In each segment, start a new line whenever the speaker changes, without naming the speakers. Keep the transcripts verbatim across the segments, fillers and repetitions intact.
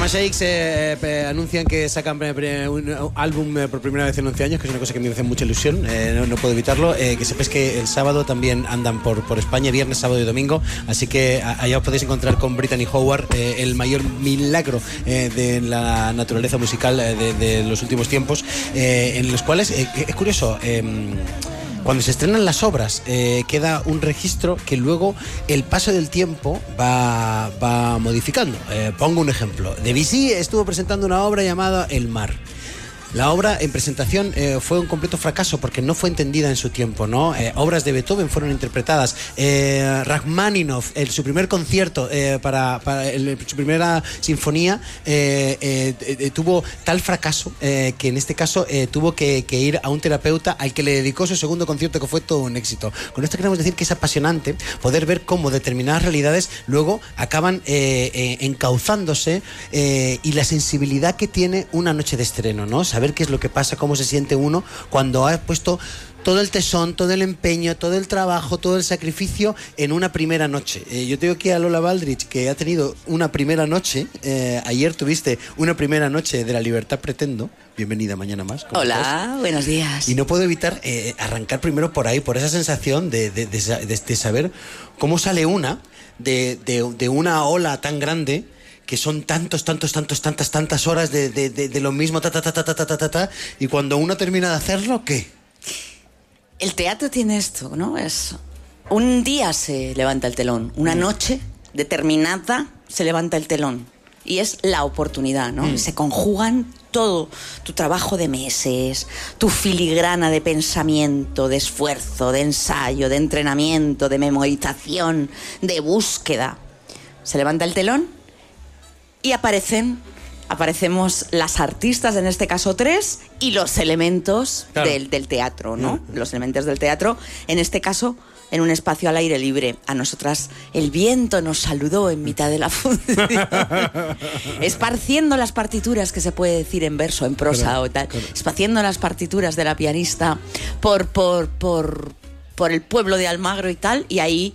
Smashed X eh, eh, anuncian que sacan eh, un álbum eh, por primera vez en once años, que es una cosa que me hace mucha ilusión, eh, no, no puedo evitarlo. Eh, que sepáis que el sábado también andan por, por España, viernes, sábado y domingo, así que allá os podéis encontrar con Brittany Howard, eh, el mayor milagro eh, de la naturaleza musical eh, de, de los últimos tiempos, eh, en los cuales, eh, es curioso, eh, cuando se estrenan las obras eh, queda un registro que luego el paso del tiempo va, va modificando. Eh, pongo un ejemplo. Debussy estuvo presentando una obra llamada El mar. La obra en presentación eh, fue un completo fracaso porque no fue entendida en su tiempo, ¿no? Eh, obras de Beethoven fueron interpretadas. Eh, Rachmaninoff, el, su primer concierto eh, para, para el, su primera sinfonía eh, eh, eh, tuvo tal fracaso eh, que en este caso eh, tuvo que, que ir a un terapeuta al que le dedicó su segundo concierto, que fue todo un éxito. Con esto queremos decir que es apasionante poder ver cómo determinadas realidades luego acaban eh, eh, encauzándose eh, y la sensibilidad que tiene una noche de estreno, ¿no? Saber qué es lo que pasa, cómo se siente uno cuando ha puesto todo el tesón, todo el empeño, todo el trabajo, todo el sacrificio en una primera noche. Eh, yo tengo aquí a Lola Baldrich, que ha tenido una primera noche. Eh, ayer tuviste una primera noche de La Libertad Pretendo. Bienvenida mañana más.
Hola,
estás?
Buenos días.
Y no puedo evitar eh, arrancar primero por ahí, por esa sensación de, de, de, de, de saber cómo sale una de, de, de una ola tan grande, que son tantos, tantos, tantos, tantas, tantas horas de, de, de, de lo mismo, ta, ta, ta, ta, ta, ta, ta, ta, y cuando uno termina de hacerlo, ¿qué?
El teatro tiene esto, ¿no? Es un día se levanta el telón, una mm. noche determinada se levanta el telón, y es la oportunidad, ¿no? Mm. Se conjugan todo tu trabajo de meses, tu filigrana de pensamiento, de esfuerzo, de ensayo, de entrenamiento, de memorización, de búsqueda. Se levanta el telón y aparecen, aparecemos las artistas, en este caso tres, y los elementos claro. del, del teatro, ¿no? Mm. Los elementos del teatro, en este caso, en un espacio al aire libre. A nosotras el viento nos saludó en mitad de la función, esparciendo las partituras, que se puede decir en verso, en prosa claro, o tal, claro. esparciendo las partituras de la pianista por... por, por por el pueblo de Almagro y tal, y ahí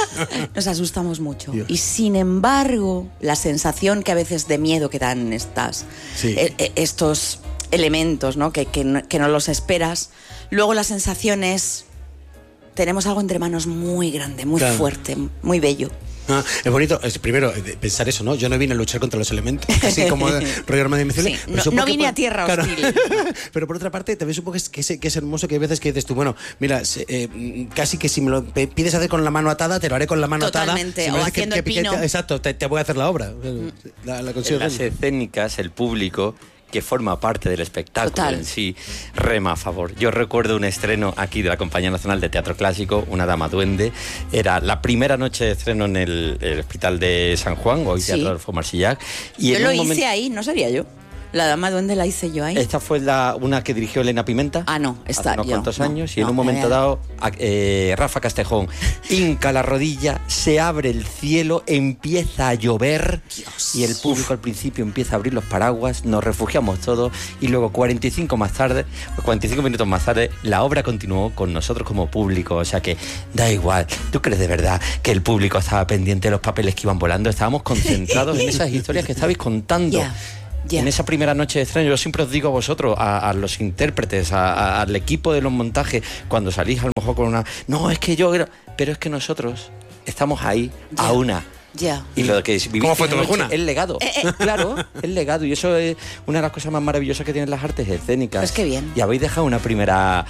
nos asustamos mucho. Dios. Y sin embargo, la sensación que a veces de miedo que dan estas, sí. eh, estos elementos, ¿no? Que, que, no, que no los esperas, luego la sensación es, tenemos algo entre manos muy grande, muy claro. fuerte, muy bello.
Ah, es bonito, es, primero, pensar eso, ¿no? Yo no vine a luchar contra los elementos, así como Roger Armando sí,
no, no vine por, a tierra
claro,
hostil.
Pero por otra parte, también supongo que es, que es, que es hermoso que hay veces que dices tú, bueno, mira, eh, casi que si me lo pides hacer con la mano atada, te lo haré con la mano
Totalmente,
atada.
o haciendo
que,
el
que,
pino.
Que, exacto, te, te voy a hacer la obra. Mm. La, la
en las escénicas, el público que forma parte del espectáculo Total. En sí, rema a favor. Yo recuerdo un estreno aquí de la Compañía Nacional de Teatro Clásico, Una Dama Duende. Era la primera noche de estreno en el, el Hospital de San Juan, hoy sí. Teatro Adolfo Marsillac. Y
yo lo hice
momento...
ahí, no sabía yo. La Dama Duende la hice yo ahí.
Esta fue la, una que dirigió Elena Pimenta.
Ah, no, esta
hace unos
yo,
cuantos
no,
años. Y
no,
en un momento
eh,
dado, eh, Rafa Castejón hinca la rodilla, se abre el cielo, empieza a llover. Dios. Y el público al principio empieza a abrir los paraguas, nos refugiamos todos. Y luego, cuarenta y cinco más tarde, cuarenta y cinco minutos más tarde, la obra continuó con nosotros como público. O sea que da igual. ¿Tú crees de verdad que el público estaba pendiente de los papeles que iban volando? Estábamos concentrados en esas historias que estabais contando. Yeah. Yeah. En esa primera noche de estreno, yo siempre os digo a vosotros, a, a los intérpretes, a, a, al equipo de los montajes, cuando salís a lo mejor con una... No, es que yo... Pero es que nosotros estamos ahí yeah. a una.
Yeah.
Y lo que vivís
¿Cómo fue tu locura?
El legado.
Eh, eh.
Claro, el legado. Y eso es una de las cosas más maravillosas que tienen las artes escénicas.
Pues qué bien.
Y habéis dejado una primera...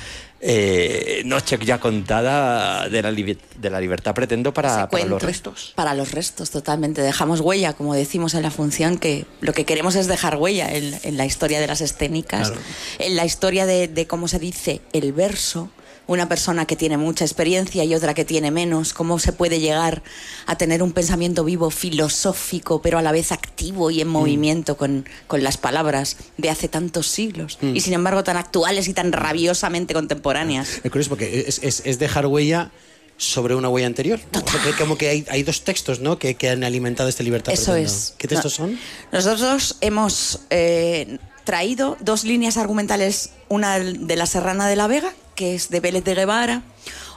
Eh, noche ya contada de la, li- de la libertad pretendo para, para los restos.
Para los restos, totalmente. Dejamos huella, como decimos en la función, que lo que queremos es dejar huella en, en la historia de las escénicas, claro. en la historia de, de cómo se dice el verso. Una persona que tiene mucha experiencia y otra que tiene menos, cómo se puede llegar a tener un pensamiento vivo, filosófico, pero a la vez activo y en mm. movimiento con, con las palabras de hace tantos siglos, mm. y sin embargo tan actuales y tan rabiosamente contemporáneas.
Es curioso porque es, es, es dejar huella sobre una huella anterior.
Total.
Porque como que hay, hay dos textos, ¿no? que, que han alimentado esta libertad.
Eso
pretendo.
es.
¿Qué textos
no,
son?
Nosotros hemos eh, traído dos líneas argumentales, una de La Serrana de la Vega, que es de Vélez de Guevara,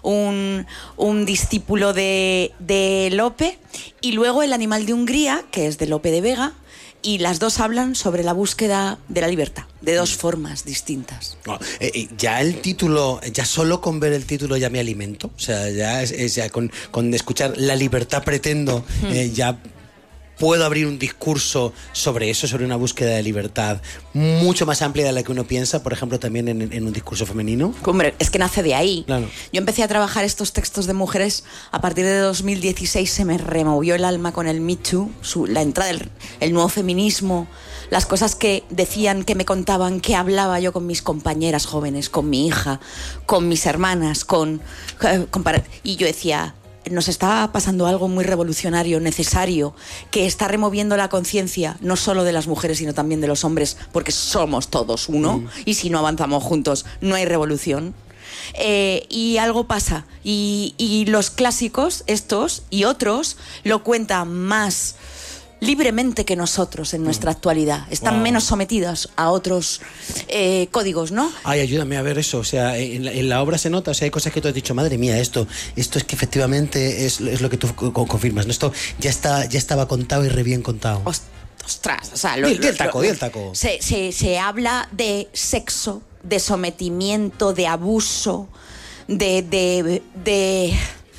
un, un discípulo de, de Lope, y luego El animal de Hungría, que es de Lope de Vega, y las dos hablan sobre la búsqueda de la libertad, de dos formas distintas.
No, eh, ya el título, ya solo con ver el título ya me alimento, o sea, ya, es, es ya con, con escuchar La libertad pretendo, eh, ya puedo abrir un discurso sobre eso, sobre una búsqueda de libertad mucho más amplia de la que uno piensa, por ejemplo, también en, en un discurso femenino.
Hombre, es que nace de ahí.
Claro.
Yo empecé a trabajar estos textos de mujeres a partir de dos mil dieciséis, se me removió el alma con el Me Too, su, la entrada del el nuevo feminismo, las cosas que decían, que me contaban, que hablaba yo con mis compañeras jóvenes, con mi hija, con mis hermanas, con, con y yo decía, nos está pasando algo muy revolucionario, necesario, que está removiendo la conciencia no solo de las mujeres, sino también de los hombres, porque somos todos uno, mm. y si no avanzamos juntos no hay revolución. Eh, y algo pasa, y, y los clásicos, estos y otros, lo cuentan más libremente que nosotros en nuestra actualidad. Están wow. menos sometidas a otros eh, códigos, ¿no?
Ay, ayúdame a ver eso. O sea, en la, en la obra se nota, o sea, hay cosas que tú has dicho, madre mía, esto, esto es que efectivamente es, es lo que tú confirmas, ¿no? Esto ya está, ya estaba contado y re bien contado.
Ostras, o sea, lo,
di, di el
lo,
taco,
lo,
di el taco.
Se, se, se habla de sexo, de sometimiento, de abuso, de, de, de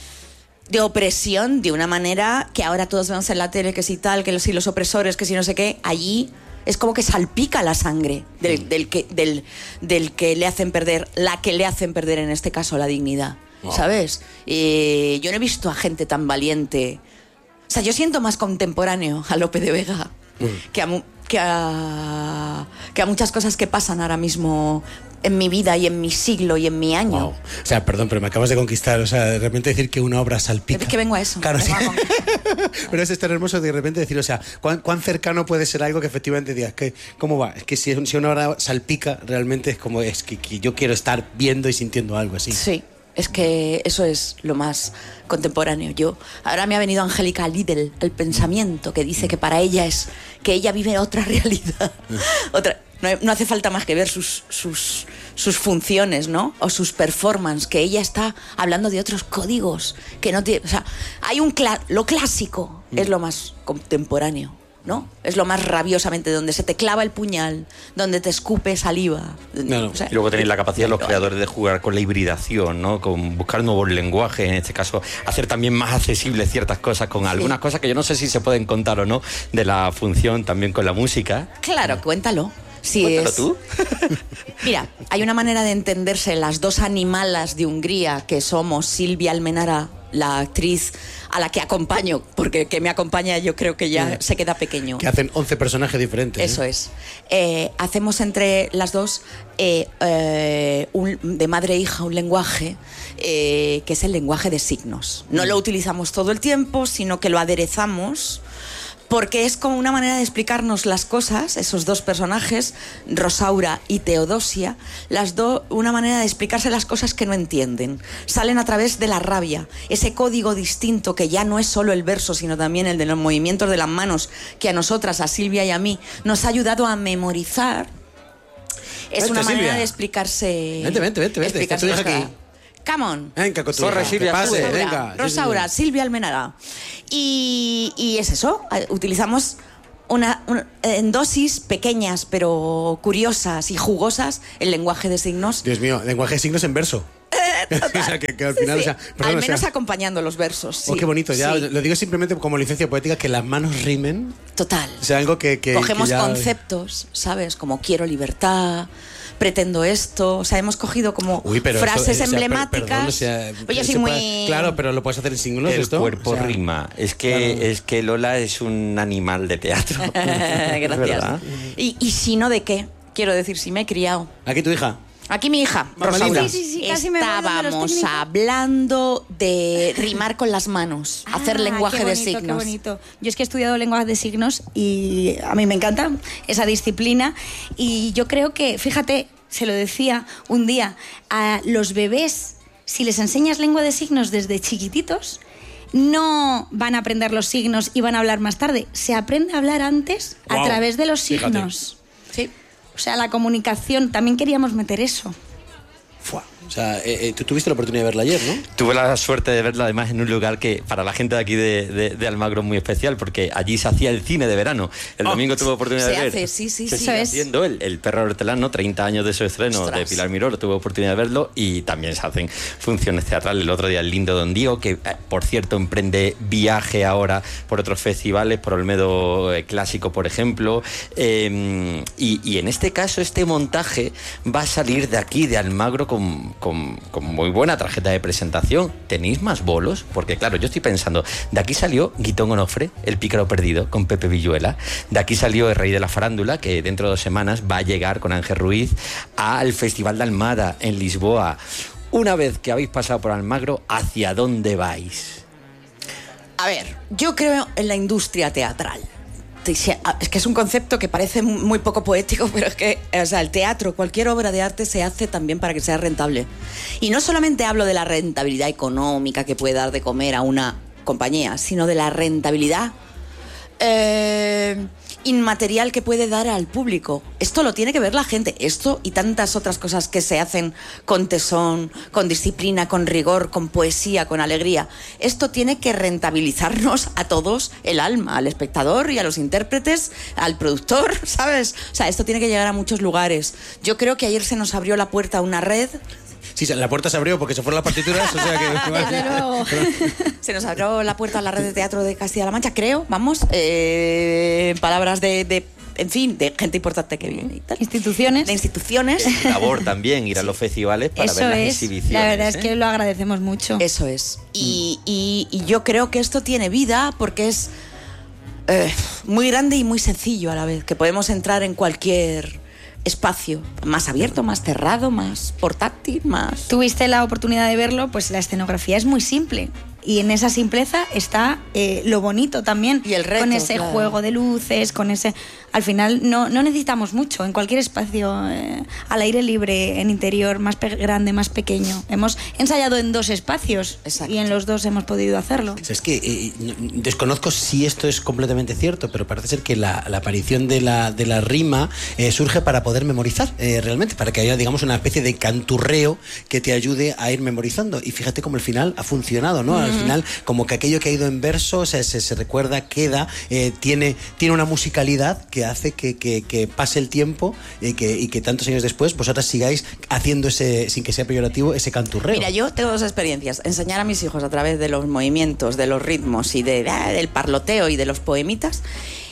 de opresión, de una manera que ahora todos vemos en la tele, que si tal, que si los opresores, que si no sé qué. Allí es como que salpica la sangre del, del, que, del, del que le hacen perder, la que le hacen perder en este caso la dignidad, wow. ¿sabes? Eh, yo no he visto a gente tan valiente. O sea, yo siento más contemporáneo a Lope de Vega mm. que, a, que, a, que a muchas cosas que pasan ahora mismo en mi vida y en mi siglo y en mi año.
Wow. O sea, perdón, pero me acabas de conquistar. O sea, de repente decir que una obra salpica.
Es que vengo a eso.
Claro,
vengo
sí.
a
Pero es tan hermoso de repente decir, o sea, ¿cuán, cuán cercano puede ser algo que efectivamente digas, que, ¿cómo va? Es que si, si una obra salpica, realmente es como, es que, que yo quiero estar viendo y sintiendo algo así.
Sí. Es que eso es lo más contemporáneo. Yo, ahora me ha venido Angélica Lidl, el pensamiento, que dice que para ella es que ella vive otra realidad. otra, no, no hace falta más que ver sus, sus, sus funciones, ¿no? O sus performances, que ella está hablando de otros códigos. Que no tiene, o sea, hay un cla- lo clásico es lo más contemporáneo, ¿no? Es lo más rabiosamente, donde se te clava el puñal, donde te escupe saliva.
No, no. O sea, y luego tenéis la capacidad los creadores de jugar con la hibridación, ¿no? Con buscar nuevos lenguajes, en este caso, hacer también más accesibles ciertas cosas, con sí. algunas cosas que yo no sé si se pueden contar o no, de la función también con la música.
Claro, cuéntalo. Si
Cuéntalo
es...
tú.
Mira, hay una manera de entenderse las dos animalas de Hungría, que somos Silvia Almenara, la actriz a la que acompaño, porque que me acompaña yo creo que ya se queda pequeño.
Que hacen once personajes diferentes.
Eso
¿eh?
es. Eh, hacemos entre las dos eh, eh, un, de madre e hija un lenguaje eh, que es el lenguaje de signos. No lo utilizamos todo el tiempo, sino que lo aderezamos, porque es como una manera de explicarnos las cosas, esos dos personajes, Rosaura y Teodosia, las do, una manera de explicarse las cosas que no entienden. Salen a través de la rabia, ese código distinto que ya no es solo el verso, sino también el de los movimientos de las manos, que a nosotras, a Silvia y a mí, nos ha ayudado a memorizar. Es
vente,
una manera
Silvia.
de explicarse...
Vente, vente, vente, vente.
explicarse
Te dejo
las
aquí.
cosas. Come on.
Venga, con tu
Corre,
hija,
Silvia,
que pase,
sube.
venga.
Rosaura,
Sí, sí, sí.
Silvia Almenara. Y, y es eso, utilizamos una, una, en dosis pequeñas pero curiosas y jugosas el lenguaje de signos.
Dios mío, lenguaje de signos en verso. O sea, que, que al final,
Sí, sí.
o sea, perdón,
al
o
menos
sea,
acompañando los versos. Sí.
oh, qué bonito, ya
Sí.
lo digo simplemente como licencia poética, que las manos rimen.
Total.
O sea, algo que, que
Cogemos
que ya...
conceptos, ¿sabes? Como quiero libertad, pretendo esto. O sea, hemos cogido como
Uy, pero
frases
esto, o sea, per-
emblemáticas.
perdón, o sea,
Oye, yo
se
soy muy...
puede- claro, pero lo puedes hacer en signos
El
esto.
cuerpo
o sea,
rima. Es que,
claro.
es que Lola es un animal de teatro.
Gracias.
¿Verdad?
Y, y si no, ¿de qué? Quiero decir, si me he criado.
Aquí tu hija.
Aquí mi hija,
Mamalita.
Rosaura.
Sí, sí, sí, casi me voy donde los
Estábamos
técnicos.
hablando de rimar con las manos,
Ah,
hacer lenguaje
qué
de
bonito,
signos.
Qué bonito. Yo es que he estudiado lenguaje de signos y a mí me encanta esa disciplina. Y yo creo que, fíjate, se lo decía un día, a los bebés, si les enseñas lengua de signos desde chiquititos, no van a aprender los signos y van a hablar más tarde. Se aprende a hablar antes a
Guau,
través de los
fíjate.
signos. Sí. O sea, la comunicación, también queríamos meter eso.
Fua. O sea, eh, eh, tú tuviste la oportunidad de verla ayer, ¿no?
Tuve la suerte de verla además en un lugar que para la gente de aquí de, de, de Almagro es muy especial, porque allí se hacía el cine de verano. El
Oh,
domingo tuve oportunidad
se
de ver.
hace, sí, sí,
se
sí.
sigue
¿Sabes?
haciendo el, el Perro Hortelano, treinta años de su estreno.
Ostras.
De Pilar Miró, tuve oportunidad de verlo, y también se hacen funciones teatrales. El otro día el Lindo Don Diego, que eh, por cierto emprende viaje ahora por otros festivales, por Olmedo eh, Clásico, por ejemplo. Eh, y, y en este caso este montaje va a salir de aquí, de Almagro, con, con, con muy buena tarjeta de presentación. ¿Tenéis más bolos? Porque claro, yo estoy pensando, de aquí salió Guitón Onofre, el pícaro perdido, con Pepe Villuela. De aquí salió el Rey de la Farándula, que dentro de dos semanas va a llegar con Ángel Ruiz al Festival de Almada en Lisboa. Una vez que habéis pasado por Almagro, ¿hacia dónde vais?
A ver, yo creo en la industria teatral. Es que es un concepto que parece muy poco poético, pero es que, o sea, el teatro, cualquier obra de arte se hace también para que sea rentable. Y no solamente hablo de la rentabilidad económica que puede dar de comer a una compañía, sino de la rentabilidad eh, inmaterial que puede dar al público. Esto lo tiene que ver la gente. Esto y tantas otras cosas que se hacen con tesón, con disciplina, con rigor, con poesía, con alegría. Esto tiene que rentabilizarnos a todos el alma, al espectador y a los intérpretes, al productor, ¿sabes? O sea, esto tiene que llegar a muchos lugares. Yo creo que ayer se nos abrió la puerta a una red.
Sí, la puerta se abrió porque se fueron las partituras, o sea que...
Desde luego.
Se nos abrió la puerta a la red de teatro de Castilla-La Mancha, creo, vamos, eh, palabras de, de, en fin, de gente importante que viene y tal.
Instituciones.
De instituciones.
Labor también, ir a los festivales para
Eso
ver las
es.
exhibiciones.
La verdad es
¿eh?
que lo agradecemos mucho.
Eso es. Y, y, y yo creo que esto tiene vida porque es eh, muy grande y muy sencillo a la vez, que podemos entrar en cualquier espacio, más abierto, más cerrado, más portátil, más...
Tuviste la oportunidad de verlo, pues la escenografía es muy simple. Y en esa simpleza está eh, lo bonito también.
Y el reto,
con ese
claro.
juego de luces, con ese... Al final no, no necesitamos mucho. En cualquier espacio, eh, al aire libre, en interior, más pe- grande, más pequeño. Hemos ensayado en dos espacios.
Exacto.
Y en los dos hemos podido hacerlo.
O sea, es que eh, desconozco si esto es completamente cierto, pero parece ser que la, la aparición de la, de la rima eh, surge para poder memorizar, eh, realmente, para que haya, digamos, una especie de canturreo que te ayude a ir memorizando. Y fíjate cómo al final ha funcionado, ¿no? Al final, como que aquello que ha ido en verso, o sea, se, se recuerda, queda, eh, tiene, tiene una musicalidad que hace que, que, que pase el tiempo y que, y que tantos años después vosotras sigáis haciendo ese, sin que sea peyorativo, ese canturreo.
Mira, yo tengo dos experiencias. Enseñar a mis hijos a través de los movimientos, de los ritmos y de, ah, del parloteo y de los poemitas.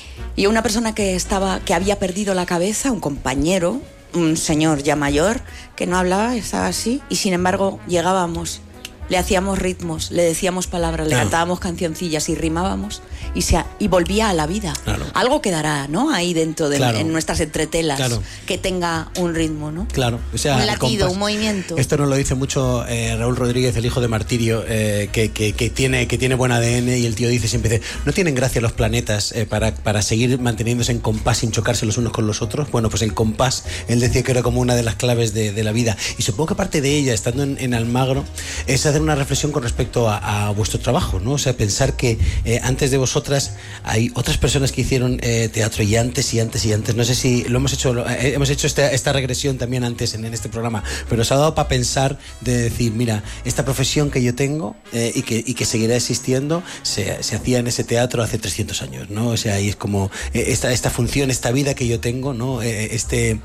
Y una persona que estaba, que había perdido la cabeza, un compañero, un señor ya mayor, que no hablaba, estaba así, y sin embargo llegábamos, le hacíamos ritmos, le decíamos palabras, le
Claro.
cantábamos cancioncillas y rimábamos y, se, y volvía a la vida.
Claro.
Algo quedará, ¿no? Ahí dentro de
Claro.
en nuestras entretelas,
Claro.
que tenga un ritmo, ¿no?
Claro, o sea,
Un
el
latido,
compás.
un movimiento.
Esto nos lo dice mucho eh, Raúl Rodríguez, el hijo de Martirio, eh, que, que, que tiene, que tiene buen A D N, y el tío dice siempre, dice, ¿no tienen gracia los planetas eh, para, para seguir manteniéndose en compás sin chocarse los unos con los otros? Bueno, pues el compás, él decía que era como una de las claves de, de la vida. Y supongo que parte de ella, estando en, en Almagro, es hacer una reflexión con respecto a, a vuestro trabajo, ¿no? O sea, pensar que eh, antes de vosotras hay otras personas que hicieron eh, teatro y antes y antes y antes. No sé si lo hemos hecho, lo, eh, hemos hecho esta, esta regresión también antes en, en este programa, pero os ha dado para pensar de decir, mira, esta profesión que yo tengo eh, y, que, y que seguirá existiendo, se, se hacía en ese teatro hace trescientos años, ¿no? O sea, y es como eh, esta, esta función, esta vida que yo tengo, ¿no? Eh, este...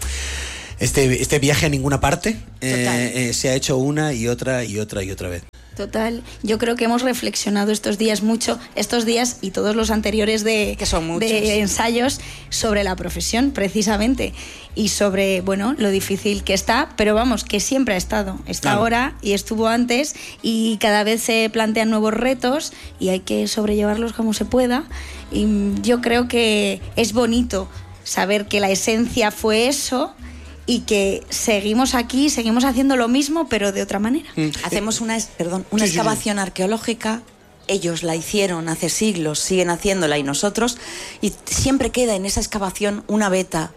Este, este viaje a ninguna parte eh, eh, se ha hecho una y otra y otra y otra vez.
Total, yo creo que hemos reflexionado estos días mucho, estos días y todos los anteriores de,
Que son muchos.
de ensayos sobre la profesión, precisamente, y sobre, bueno, lo difícil que está, pero vamos, que siempre ha estado, está
Claro.
ahora y estuvo antes, y cada vez se plantean nuevos retos y hay que sobrellevarlos como se pueda, y yo creo que es bonito saber que la esencia fue eso y que seguimos aquí, seguimos haciendo lo mismo, pero de otra manera.
Hacemos una, es- perdón, una
Sí, sí, sí.
excavación arqueológica. Ellos la hicieron hace siglos, siguen haciéndola y nosotros, y siempre queda en esa excavación una veta,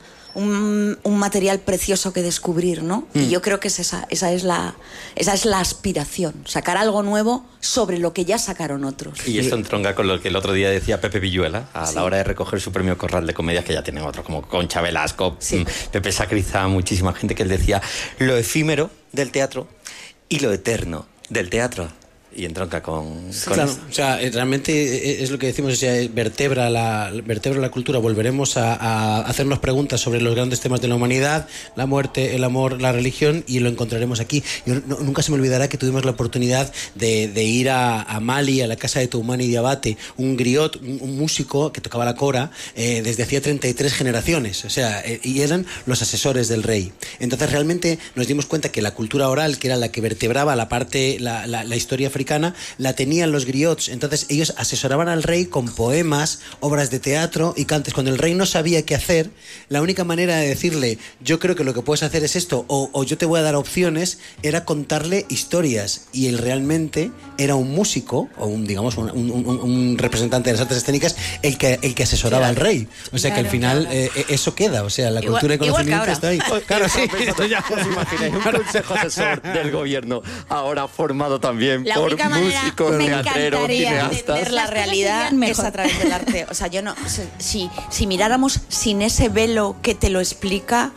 un, un material precioso que descubrir, ¿no?
Mm.
Y yo creo que es esa, esa es la, esa es la aspiración, sacar algo nuevo sobre lo que ya sacaron otros.
Y esto entronca con lo que el otro día decía Pepe Villuela a
Sí.
la hora de recoger su premio Corral de Comedias, que ya tienen otros como Concha Velasco,
Sí.
mm, Pepe Sacriza, muchísima gente, que él decía, lo efímero del teatro y lo eterno del teatro. Y entronca con... con
claro,
esto.
o sea, realmente es lo que decimos, o sea, vertebra la, vertebra la cultura. Volveremos a, a hacernos preguntas sobre los grandes temas de la humanidad, la muerte, el amor, la religión, y lo encontraremos aquí. Yo, no, nunca se me olvidará que tuvimos la oportunidad de, de ir a, a Mali, a la casa de Toumani Diabate, un griot, un, un músico que tocaba la cora eh, desde hacía treinta y tres generaciones, o sea, eh, y eran los asesores del rey. Entonces realmente nos dimos cuenta que la cultura oral, que era la que vertebraba la parte, la, la, la historia africana, la tenían los griots. Entonces ellos asesoraban al rey con poemas, obras de teatro y cantes. Cuando el rey no sabía qué hacer, la única manera de decirle, yo creo que lo que puedes hacer es esto, o, o yo te voy a dar opciones, era contarle historias. Y él realmente era un músico, o un, digamos, un, un, un, un representante de las artes escénicas, el que, el que asesoraba
claro.
al rey. O sea,
Claro,
que al final
claro.
eh, eso queda. O sea, la
Igual-
cultura y
igual que
conocimiento
ahora.
está ahí. Claro, sí.
¿Os imagináis un consejo asesor del gobierno ahora formado también
La
por
única manera-
músicos,
me
teatreros,
encantaría
cineastas?
Entender la
Las cosas
realidad
serían
es
mejor.
a través del arte. O sea, yo no. o sea, si, si miráramos sin ese velo que te lo explica,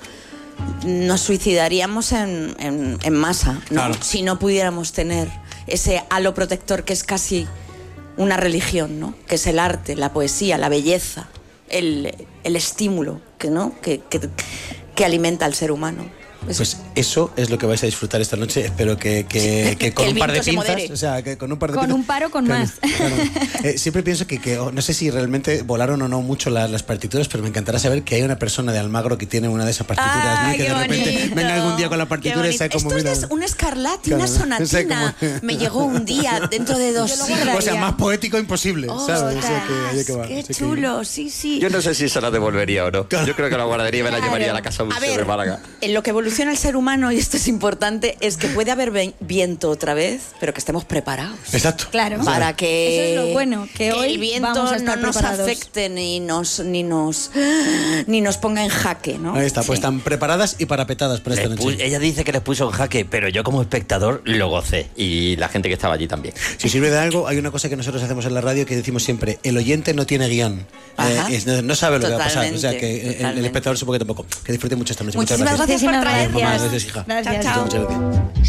nos suicidaríamos en, en, en masa, ¿no?
Claro.
Si no pudiéramos tener ese halo protector que es casi una religión, ¿no? Que es el arte, la poesía, la belleza, el, el estímulo que, ¿no? que, que, que alimenta al ser humano. Es-
Pues eso es lo que vais a disfrutar esta noche. Espero que, que, que con
Que el
un par de
viento se
pinzas,
modere.
o sea, que con un par de
Con
pinzas-
un paro, con
Claro,
más.
claro. Eh, siempre pienso que, que oh, no sé si realmente volaron o no mucho la- las partituras, pero me encantará saber que hay una persona de Almagro que tiene una de esas partituras, ¿no?
¡Ay,
Que de
qué
repente
bonito!
venga algún día con la
Qué
partitura y sea
bonito.
como
Esto
mira.
es de un escarlata y
Claro,
una
o sea,
sonatina.
como-
Me llegó un día dentro de dos
Yo lo
siglos.
O sea, más poético imposible, ¿sabes? O sea, que, oye, que va,
¡Qué
o sea, que-
chulo! Sí, sí.
Yo no sé si se la devolvería o no.
Claro.
Yo creo que la guardaría y me la
Claro.
llevaría a la casa
A
museo de
ver,
Málaga.
en lo que evoluciona el ser humano, y esto es importante, es que puede haber ve- viento otra vez, pero que estemos preparados.
Exacto.
Claro.
Para que,
Eso es lo bueno, que hoy
el viento
vamos a
no
estar
nos
preparados.
afecte ni nos ni nos ni nos ponga en jaque, ¿no?
Ahí está, pues
Sí.
están preparadas y parapetadas para esta
Les pu-
noche.
ella dice que les puso en jaque, pero yo como espectador lo gocé. Y la gente que estaba allí también.
Si sirve de algo, hay una cosa que nosotros hacemos en la radio que decimos siempre: el oyente no tiene guión.
Ajá.
Eh, es- no, no sabe lo que va a pasar. O sea, que el- el,
Totalmente.
espectador supongo que tampoco. Que disfrute mucho esta noche.
Muchísimas
Muchas
gracias por
Muchísimas
traernos.
gracias.
Gracias, hija.
Gracias.
Chao, chao.
Muchas gracias.